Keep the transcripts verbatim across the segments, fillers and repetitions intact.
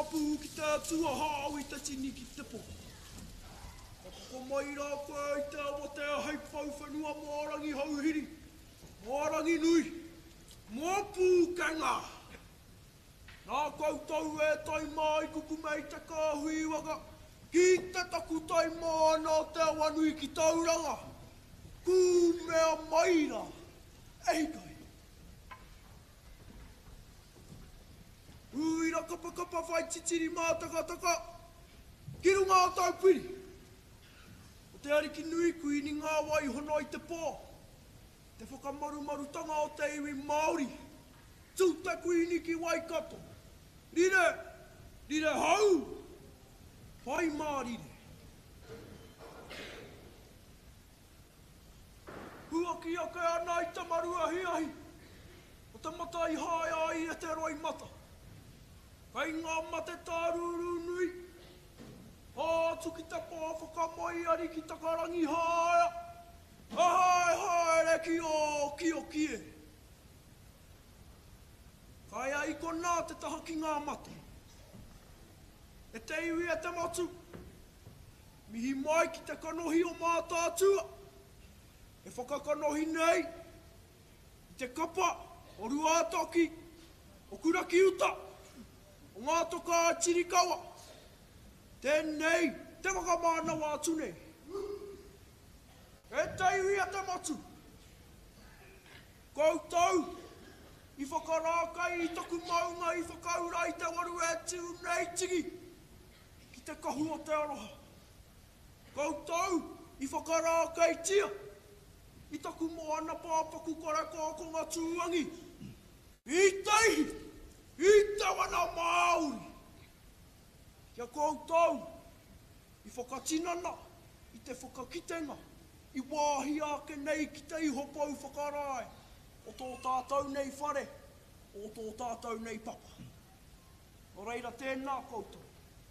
pū ki te atua hao i te tini ki te po. Ko mai rā koe i te awa te hei pau whenua mōrangi hauhiri. Mōrangi nui. Mō pū kenga. Nā koutou e tai mai kuku mei te kāhui waka. Ki te taku tai māna te awanui ki tauranga. Kū mea maira. Ei kai. Uira kapa kapa whai titiri mātaka taka. Ki runga o tau piri. O te ariki nui kui ni ngā wai hono i te pō. Te whakamaru marutanga o te iwi Māori. Tūta kui ni ki Waikato. Rire, rire hau. Pai mā rire. Huaki ake ana i te maru ahi ahi. O te mata i hae ai e te roi mata. Kai ngā mate tāruru nui. Hātu ki te pā whakamai ari ki takarangi haea. Ahai haere ki o ki o kie. Kai ai ko nā te taha ki ngā mate. E te iwi e te matu. Mihi mai ki te kanohi o mātātua. E whakakanohi nei. I te kapa o ruātoki. O kuraki uta. O ngā toka tirikawa. Tēnei, te wakamāna wātu nei. E te iwi a te matu. Koutou, i whakarākai i taku maunga i whakaura i te waru e tiu nei tigi. Ki te kahu o te aroha. Koutou, i whakarākai tia. I taku moana pāpaku kore kōko ngā tūangi. I teihi, i te wana Māori. Kia koutou, i whakatinana, i te whakakitenga, i wāhi ake nei ki te iho pau whakarae, o tō tātou nei whare, o tō tātou nei papa. O reira tēnā koutou.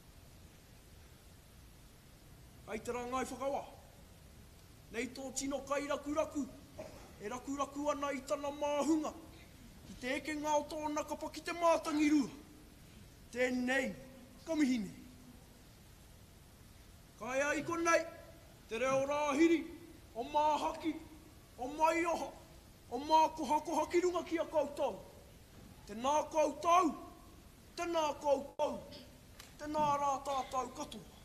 Kai te rangai whakawa. Nei tō tino kai rakuraku, e rakuraku ana i tana māhunga, ki te eke ngā o tōna kapa ki te mātangirua. Tēnei, kamihine. Kai ai konei, te reo rāhiri, o māhaki, o maioha, o mākoha-koha ki runga ki a koutou. Tēnā koutou, tēnā koutou, tēnā rā tātou katoa.